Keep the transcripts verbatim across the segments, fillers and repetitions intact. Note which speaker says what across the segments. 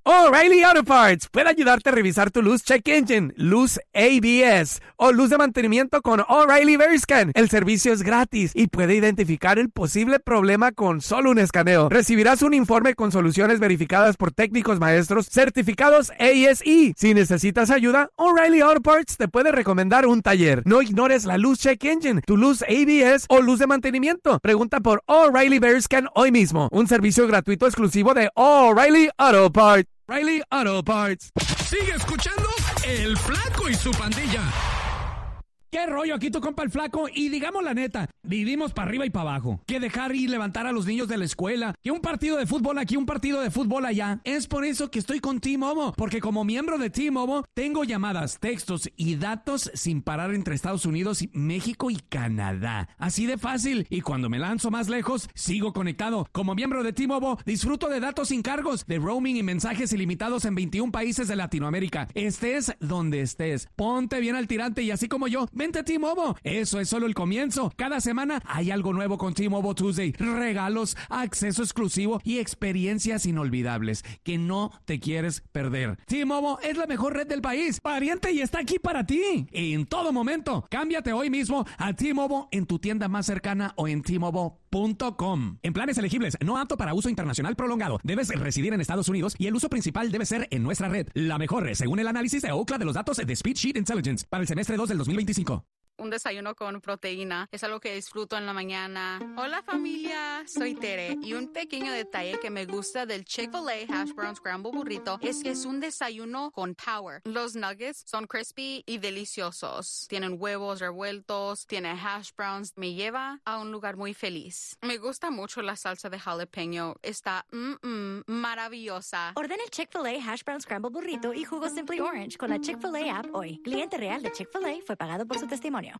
Speaker 1: O'Reilly Auto Parts puede ayudarte a revisar tu luz check engine, luz A B S o luz de mantenimiento con O'Reilly VeriScan. El servicio es gratis y puede identificar el posible problema con solo un escaneo. Recibirás un informe con soluciones verificadas por técnicos maestros certificados A S E. Si necesitas ayuda, O'Reilly Auto Parts te puede recomendar un taller. No ignores la luz check engine, tu luz A B S o luz de mantenimiento. Pregunta por O'Reilly VeriScan hoy mismo. Un servicio gratuito exclusivo de O'Reilly Auto Parts. O'Reilly Auto Parts.
Speaker 2: Sigue escuchando El Flaco y su pandilla.
Speaker 3: ¿Qué rollo aquí tu compa el Flaco? Y digamos la neta, vivimos para arriba y para abajo. Que dejar y levantar a los niños de la escuela. Que un partido de fútbol aquí, un partido de fútbol allá. Es por eso que estoy con T-Mobile. Porque como miembro de T-Mobile, tengo llamadas, textos y datos sin parar entre Estados Unidos, México y Canadá. Así de fácil. Y cuando me lanzo más lejos, sigo conectado. Como miembro de T-Mobile, disfruto de datos sin cargos, de roaming y mensajes ilimitados en veintiún países de Latinoamérica. Estés donde estés. Ponte bien al tirante y así como yo, vente a T-Mobile. Eso es solo el comienzo. Cada semana hay algo nuevo con T-Mobile Tuesday. Regalos, acceso exclusivo y experiencias inolvidables que no te quieres perder. T-Mobile es la mejor red del país. Pariente, y está aquí para ti. En todo momento. Cámbiate hoy mismo a T-Mobile en tu tienda más cercana o en T Mobile punto com. En planes elegibles, no apto para uso internacional prolongado. Debes residir en Estados Unidos y el uso principal debe ser en nuestra red. La mejor, según el análisis de Ookla de los datos de Speedsheet Intelligence para el semestre dos del dos mil veinticinco.
Speaker 4: Un desayuno con proteína es algo que disfruto en la mañana. Hola familia, soy Tere y un pequeño detalle que me gusta del Chick-fil-A Hash Brown Scramble Burrito es que es un desayuno con power. Los nuggets son crispy y deliciosos. Tienen huevos revueltos, tiene hash browns. Me lleva a un lugar muy feliz. Me gusta mucho la salsa de jalapeño. Está mm, mm, maravillosa.
Speaker 5: Ordena el Chick-fil-A Hash Brown Scramble Burrito y jugo Simply Orange con la Chick-fil-A app hoy. Cliente real de Chick-fil-A fue pagado por su testimonio.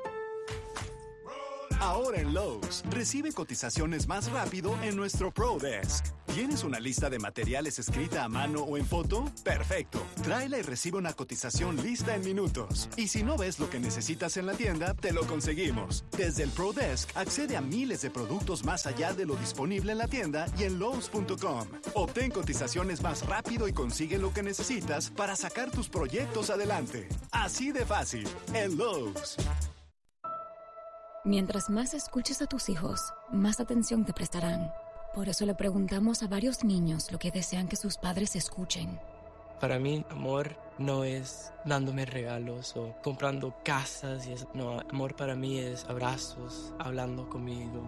Speaker 6: Ahora en Lowe's, recibe cotizaciones más rápido en nuestro Pro Desk. ¿Tienes una lista de materiales escrita a mano o en foto? Perfecto. Tráela y recibe una cotización lista en minutos. Y si no ves lo que necesitas en la tienda, te lo conseguimos. Desde el Pro Desk, accede a miles de productos más allá de lo disponible en la tienda y en Lowe's punto com. Obtén cotizaciones más rápido y consigue lo que necesitas para sacar tus proyectos adelante. Así de fácil, en Lowe's.
Speaker 7: Mientras más escuches a tus hijos, más atención te prestarán. Por eso le preguntamos a varios niños lo que desean que sus padres escuchen.
Speaker 8: Para mí, amor no es dándome regalos o comprando casas y eso. No, amor para mí es abrazos, hablando conmigo.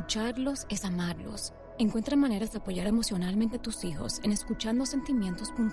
Speaker 7: Escucharlos es amarlos. Encuentra maneras de apoyar emocionalmente a tus hijos en escuchando sentimientos punto com.